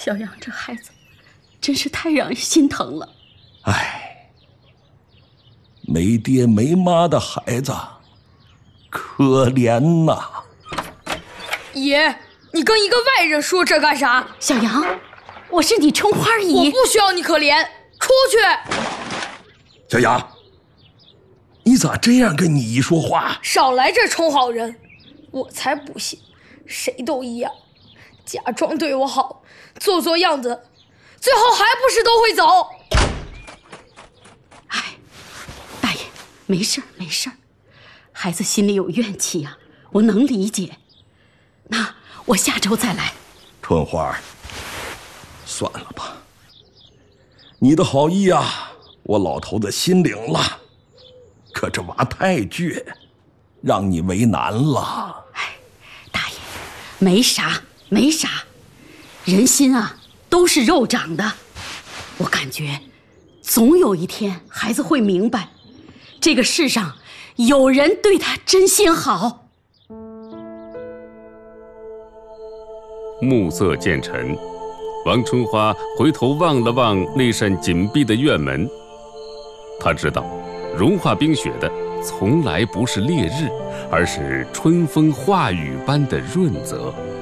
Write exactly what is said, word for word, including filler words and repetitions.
小杨这孩子真是太让人心疼了。 唉，没爹没妈的孩子可怜呐。 爷，你跟一个外人说这干啥？ 小杨，我是你春花姨， 我不需要你可怜，出去。 小杨，你咋这样跟你姨说话？ 少来这充好人，我才不信，谁都一样，假装对我好，做做样子，最后还不是都会走。 哎，大爷，没事儿没事儿，孩子心里有怨气呀、啊，我能理解。那我下周再来。 春花，算了吧，你的好意啊，我老头子心领了，可这娃太倔，让你为难了。 哎，大爷，没啥没啥，人心啊都是肉长的。我感觉总有一天孩子会明白，这个世上有人对他真心好。 暮色渐沉，王春花回头望了望那扇紧闭的院门，她知道融化冰雪的从来不是烈日，而是春风化雨般的润泽。